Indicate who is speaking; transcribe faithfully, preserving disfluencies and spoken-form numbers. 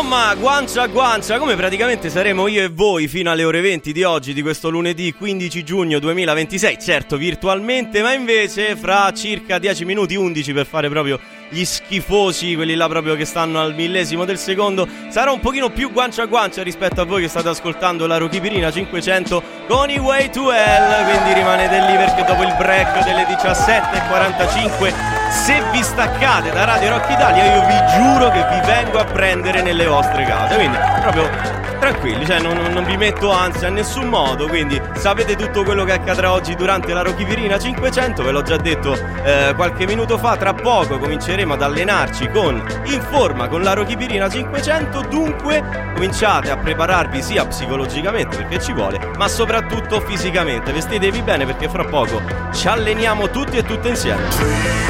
Speaker 1: Insomma, guancia a guancia, come praticamente saremo io e voi fino alle ore venti di oggi, di questo lunedì quindici giugno duemilaventisei. Certo, virtualmente, ma invece fra circa dieci minuti, undici per fare proprio gli schifosi, quelli là proprio che stanno al millesimo del secondo, sarà un pochino più guancia a guancia rispetto a voi che state ascoltando la Rockipirina cinquecento con i Way to Hell. Quindi rimanete lì perché dopo il break delle diciassette e quarantacinque, se vi staccate da Radio Rock Italia, io vi giuro che vi vengo a prendere nelle vostre case. Quindi proprio tranquilli, cioè non, non vi metto ansia a nessun modo. Quindi sapete tutto quello che accadrà oggi durante la Rockipirina cinquecento, ve l'ho già detto eh, qualche minuto fa. Tra poco cominceremo ad allenarci con In Forma con la Rockipirina cinquecento. Dunque cominciate a prepararvi sia psicologicamente, perché ci vuole, ma soprattutto fisicamente. Vestitevi bene perché fra poco ci alleniamo tutti e tutte insieme.